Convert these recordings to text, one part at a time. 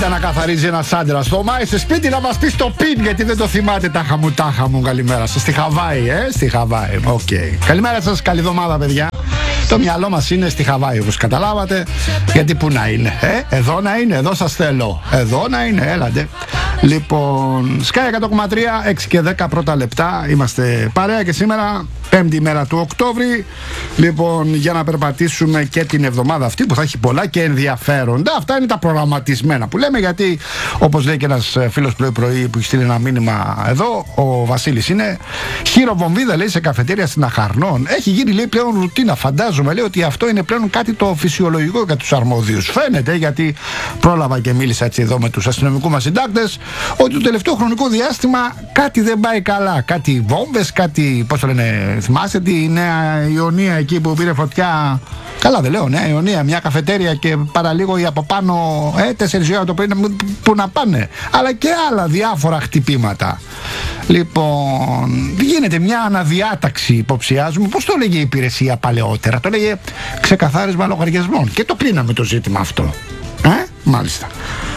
Πάντα να καθαρίζει ένας άντρας. Το Μάη σε σπίτι να μας πει στο πιπ, γιατί δεν το θυμάται. Τάχα μου, καλημέρα σας. Στη Χαβάη, στη Χαβάη. Οκ. Καλημέρα σας, καλή εβδομάδα, παιδιά. Το μυαλό μας είναι στη Χαβάη, όπως καταλάβατε. Γιατί που να είναι, εδώ να είναι, εδώ σας θέλω. Εδώ να είναι, έλατε. Λοιπόν, Sky 100,3, 6 και 10 πρώτα λεπτά. Είμαστε παρέα και σήμερα, 5η μέρα του Οκτώβρη. Λοιπόν, για να περπατήσουμε και την εβδομάδα αυτή που θα έχει πολλά και ενδιαφέροντα. Αυτά είναι τα προγραμματισμένα που λέμε, γιατί όπως λέει και ένας φίλος πρωί-πρωί που έχει στείλει ένα μήνυμα εδώ, ο Βασίλης είναι χειροβομβίδα, λέει, σε καφετέρια στην Αχαρνών. Έχει γίνει, λέει, πλέον ρουτίνα. Φαντάζομαι, λέει, ότι αυτό είναι πλέον κάτι το φυσιολογικό για τους αρμόδιους. Φαίνεται, γιατί πρόλαβα και μίλησα έτσι εδώ με τους αστυνομικούς μας συντάκτες, ότι το τελευταίο χρονικό διάστημα κάτι δεν πάει καλά. Κάτι βόμβες, κάτι, πώς το λένε, θυμάστε τη Νέα Ιωνία εκεί που πήρε φωτιά? Καλά δεν λέω, Νέα Ιωνία, μια καφετέρια και παραλίγο ή από πάνω 4 ώρα το πρωί που να πάνε. Αλλά και άλλα διάφορα χτυπήματα. Λοιπόν, γίνεται μια αναδιάταξη, υποψιάζουμε. Πώς το έλεγε η υπηρεσία παλαιότερα? Το έλεγε ξεκαθάρισμα λογαριασμών. Και το κλείναμε το ζήτημα αυτό. Μάλιστα.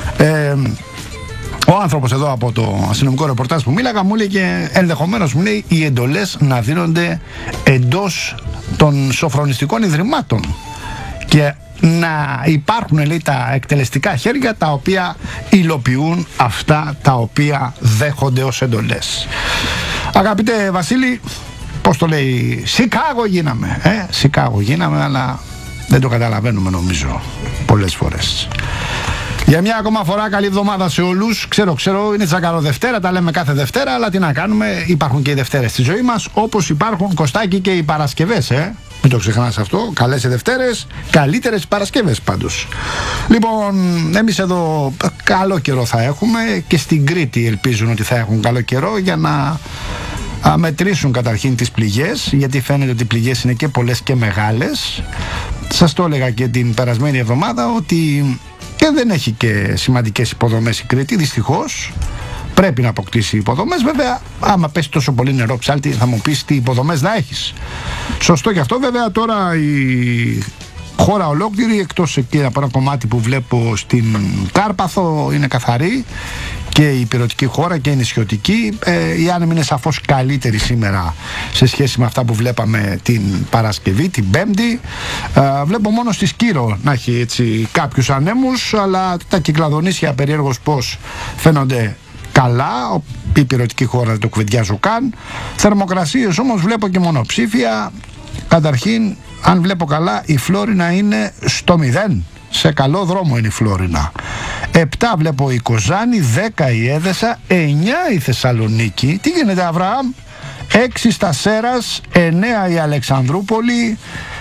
Ο άνθρωπος εδώ από το αστυνομικό ρεπορτάζ που μίλαγα μου έλεγε, ενδεχομένως μου λέει, οι εντολές να δίνονται εντός των σοφρονιστικών ιδρυμάτων και να υπάρχουν, λέει, τα εκτελεστικά χέρια τα οποία υλοποιούν αυτά τα οποία δέχονται ως εντολές. Αγαπητέ Βασίλη, πώς το λέει, Σικάγο γίναμε, Σικάγο γίναμε, αλλά δεν το καταλαβαίνουμε νομίζω πολλές φορές. Για μια ακόμα φορά καλή εβδομάδα σε όλους. Ξέρω, είναι τσακαρό Δευτέρα, τα λέμε κάθε Δευτέρα, αλλά τι να κάνουμε, υπάρχουν και οι Δευτέρες στη ζωή μας, όπως υπάρχουν, Κωστάκι, και οι Παρασκευές, Μην το ξεχνάς αυτό, καλές οι Δευτέρες, καλύτερες Παρασκευές πάντως. Λοιπόν, εμείς εδώ καλό καιρό θα έχουμε και στην Κρήτη ελπίζουν ότι θα έχουν καλό καιρό για να μετρήσουν καταρχήν τις πληγές, γιατί φαίνεται ότι οι πληγές είναι και πολλές και μεγάλες. Σας το έλεγα και την περασμένη εβδομάδα ότι και δεν έχει και σημαντικές υποδομές η Κρήτη, δυστυχώς. Πρέπει να αποκτήσει υποδομές. Βέβαια, άμα πέσει τόσο πολύ νερό ψάλτη, θα μου πεις τι υποδομές να έχεις. Σωστό και αυτό. Βέβαια, τώρα η χώρα ολόκληρη, εκτός εκεί από ένα κομμάτι που βλέπω στην Κάρπαθο, είναι καθαρή, και η υπηρετική χώρα και η νησιωτική. Η άνεμη είναι σαφώς καλύτερη σήμερα σε σχέση με αυτά που βλέπαμε την Παρασκευή, την Πέμπτη. Βλέπω μόνο στη Σκύρο να έχει έτσι κάποιους ανέμους, αλλά τα Κυκλαδονήσια περίεργως πώς φαίνονται καλά. Η υπηρετική χώρα δεν το κουβεντιάζω καν. Θερμοκρασίες όμως βλέπω και μονοψήφια. Καταρχήν, αν βλέπω καλά, η Φλόρινα είναι στο 0. Σε καλό δρόμο είναι η Φλόρινα. 7 βλέπω η Κοζάνη, 10 η Έδεσα, 9 η Θεσσαλονίκη. Τι γίνεται, Αβραάμ? 6 στα Σέρας, 9 η Αλεξανδρούπολη,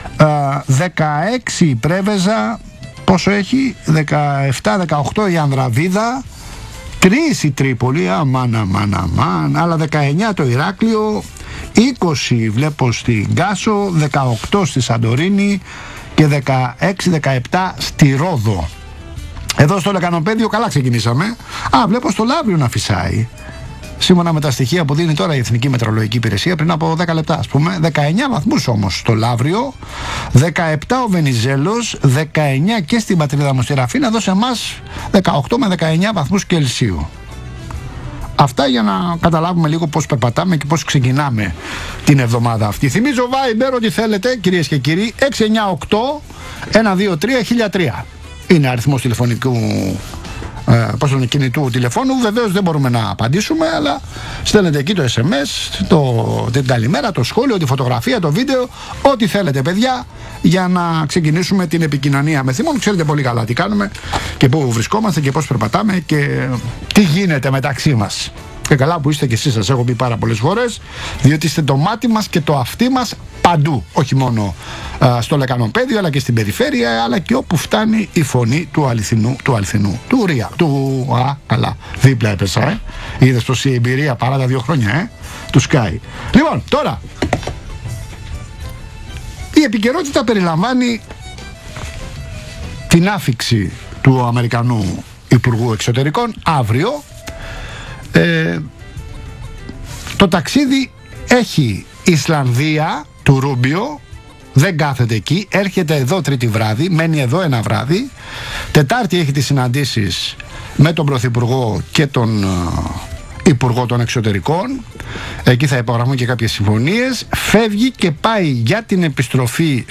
16 η Πρέβεζα. Πόσο έχει? 17-18 η Ανδραβίδα, 3 η Τρίπολη, αμάν, άλλα 19 το Ηράκλειο, 20 βλέπω στην Γκάσο, 18 στη Σαντορίνη και 16-17 στη Ρόδο. Εδώ στο Λεκανοπέδιο καλά ξεκινήσαμε. Βλέπω στο Λαύριο να φυσάει. Σύμφωνα με τα στοιχεία που δίνει τώρα η Εθνική Μετεωρολογική Υπηρεσία πριν από 10 λεπτά, ας πούμε. 19 βαθμούς όμως στο Λαύριο, 17 ο Βενιζέλος, 19 και στην πατρίδα μου στη Ραφίνα, εδώ σε εμάς 18 με 19 βαθμούς Κελσίου. Αυτά για να καταλάβουμε λίγο πώς περπατάμε και πώς ξεκινάμε την εβδομάδα αυτή. Θυμίζω Viber ότι θέλετε, κυρίες και κύριοι, 698 123 1003. Είναι αριθμός τηλεφωνικού, κινητού τηλεφώνου. Βεβαίως δεν μπορούμε να απαντήσουμε, αλλά στέλνετε εκεί το SMS, την καλημέρα, το σχόλιο, τη φωτογραφία, το βίντεο, ό,τι θέλετε, παιδιά, για να ξεκινήσουμε την επικοινωνία με Θήμων. Ξέρετε πολύ καλά τι κάνουμε και πού βρισκόμαστε και πώς περπατάμε και τι γίνεται μεταξύ μας. Και καλά που είστε και εσείς, σας έχω πει πάρα πολλές φορές, διότι είστε το μάτι μας και το αυτί μας παντού. Όχι μόνο στο Λεκανοπέδιο, αλλά και στην περιφέρεια, αλλά και όπου φτάνει η φωνή του αληθινού, του Ρία. Καλά, δίπλα έπεσα, Είδες πως η εμπειρία παρά τα 2 χρόνια, του Sky. Λοιπόν, τώρα, η επικαιρότητα περιλαμβάνει την άφιξη του Αμερικανού Υπουργού Εξωτερικών αύριο. Το ταξίδι έχει Ισλανδία του Ρούμπιο, δεν κάθεται εκεί, έρχεται εδώ Τρίτη βράδυ, μένει εδώ ένα βράδυ, Τετάρτη έχει τις συναντήσεις με τον Πρωθυπουργό και τον Υπουργό των Εξωτερικών. Εκεί θα υπογραφούν και κάποιες συμφωνίες. Φεύγει και πάει για την επιστροφή